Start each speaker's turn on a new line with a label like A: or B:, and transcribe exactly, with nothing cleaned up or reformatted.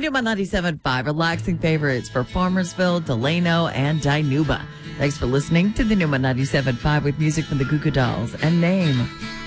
A: Numa ninety-seven point five, relaxing favorites for Farmersville, Delano, and Dinuba. Thanks for listening to the Numa ninety-seven point five with music from the Goo Goo Dolls and Name.